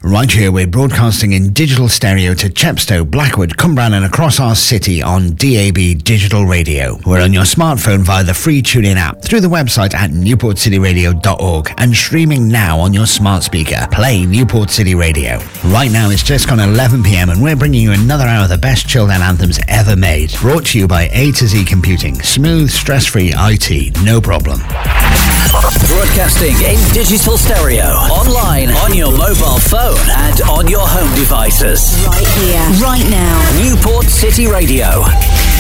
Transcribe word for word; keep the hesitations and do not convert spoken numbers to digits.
Right here, we're broadcasting in digital stereo to Chepstow, Blackwood, Cumbrian and across our city on D A B Digital Radio. We're on your smartphone via the free TuneIn app, through the website at newport city radio dot org, and streaming now on your smart speaker. Play Newport City Radio. Right now, it's just gone eleven p.m. and we're bringing you another hour of the best chilled out anthems ever made. Brought to you by A to Z Computing. Smooth, stress-free I T. No problem. Broadcasting in digital stereo, online, on your mobile phone, and on your home devices. Right here, right now. Newport City Radio.